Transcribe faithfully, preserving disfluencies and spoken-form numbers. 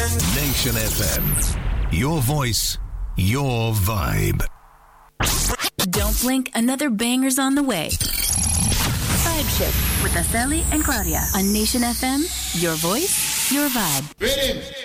Nation F M. Your voice, your vibe. Don't blink, another banger's on the way. Vibe Shift with Araceli and Claudia on Nation F M. Your voice, your vibe. Rhythm.